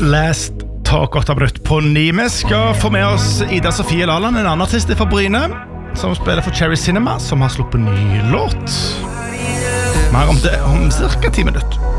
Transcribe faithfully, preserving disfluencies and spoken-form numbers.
Last Talk åtte minutter på ni. Vi skal få med oss Ida Sofie Laland, en annen artist fra Bryne, som spiller for Cherry Cinema, som har sluppet ny låt. Mer om det om cirka ti minutter.